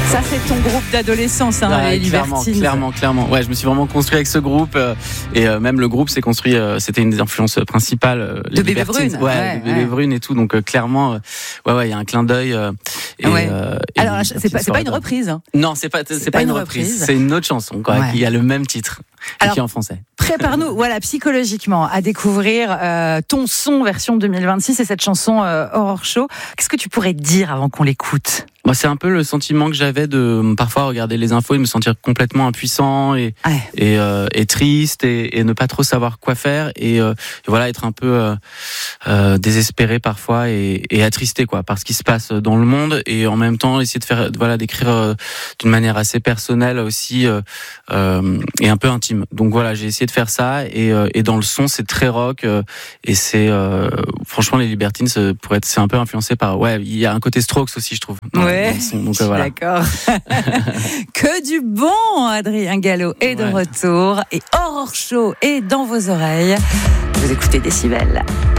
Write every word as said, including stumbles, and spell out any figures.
Ça, c'est ton groupe d'adolescence, hein, Ouais, les clairement, Libertines. clairement, clairement. Ouais, je me suis vraiment construit avec ce groupe euh, et euh, même le groupe s'est construit. Euh, c'était une des influences principales. Euh, les De Bébé Libertines. Brune. Ouais, Ouais, de Bébé ouais. Brune et tout. Donc euh, clairement, euh, ouais, ouais, il y a un clin d'œil. Euh, et, Ouais. euh, et Alors, une c'est petite pas, c'est pas une soirée reprise. Hein. de- Non, c'est pas, c'est, pas, une reprise. C'est une autre chanson, quoi, Ouais. qui a le même titre. Alors, et qui est en français. Prépare-nous, voilà, psychologiquement, à découvrir euh, ton son version deux mille vingt-six et cette chanson euh, Horror Show. Qu'est-ce que tu pourrais dire avant qu'on l'écoute ? Moi, c'est un peu le sentiment que j'avais de parfois regarder les infos et me sentir complètement impuissant et Ouais. et, euh, et triste et, et ne pas trop savoir quoi faire et, euh, et voilà être un peu euh, euh, désespéré parfois et, et attristé quoi par ce qui se passe dans le monde et en même temps essayer de faire voilà d'écrire euh, d'une manière assez personnelle aussi euh, euh, et un peu intime. Donc voilà, j'ai essayé de faire ça et, euh, et dans le son c'est très rock euh, et c'est euh, franchement les Libertines c'est, pour être c'est un peu influencé par ouais il y a un côté Strokes aussi je trouve. Dans, Ouais. dans le son. Donc, euh, voilà. D'accord. Que du bon, Adrien Gallo est de Ouais. retour et Horror Show est dans vos oreilles. Vous écoutez Décibel.